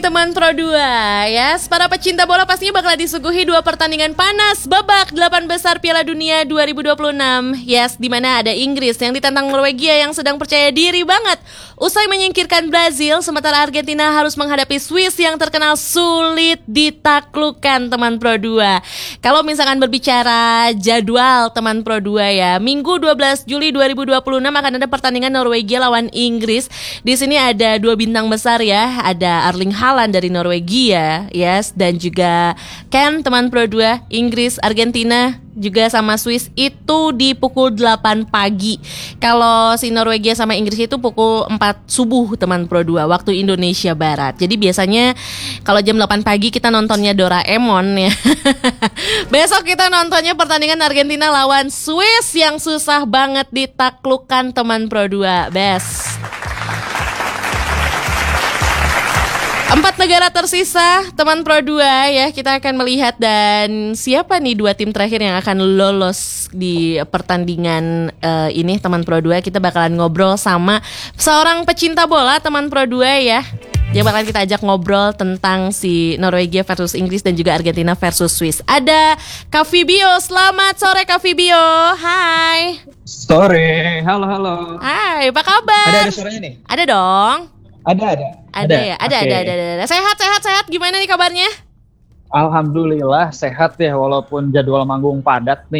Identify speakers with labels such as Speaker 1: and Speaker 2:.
Speaker 1: teman Pro 2 ya. Para pecinta bola pastinya bakal disuguhi dua pertandingan panas babak 8 besar Piala Dunia 2026. Yes, di mana ada Inggris yang ditantang Norwegia yang sedang percaya diri banget usai menyingkirkan Brazil, sementara Argentina harus menghadapi Swiss yang terkenal sulit ditaklukkan teman Pro 2. Kalau misalkan berbicara jadwal teman Pro 2 ya, Minggu 12 Juli 2026 akan ada pertandingan Norwegia lawan Inggris. Di sini ada dua bintang besar ya, ada Erling Haaland dari Norwegia, yes, dan juga Ken teman Pro 2, Inggris, Argentina juga sama Swiss itu di pukul 8 pagi. Kalau si Norwegia sama Inggris itu pukul 4 subuh teman Pro 2 waktu Indonesia Barat. Jadi biasanya kalau jam 8 pagi kita nontonnya Doraemon ya. Besok kita nontonnya pertandingan Argentina lawan Swiss yang susah banget ditaklukkan teman Pro 2. Best. 4 negara tersisa teman Pro 2 ya, kita akan melihat dan siapa nih dua tim terakhir yang akan lolos di pertandingan ini teman Pro 2. Kita bakalan ngobrol sama seorang pecinta bola teman Pro 2 ya. Yang bakalan kita ajak ngobrol tentang si Norwegia versus Inggris dan juga Argentina versus Swiss. Ada Kak Fibio, selamat sore Kak Fibio. Hai.
Speaker 2: Sore, halo.
Speaker 1: Hai, apa kabar?
Speaker 2: Ada suaranya nih?
Speaker 1: Ada dong.
Speaker 2: Ada.
Speaker 1: Ya, ada. Sehat. Gimana nih kabarnya?
Speaker 2: Alhamdulillah sehat ya, walaupun jadwal manggung padat nih.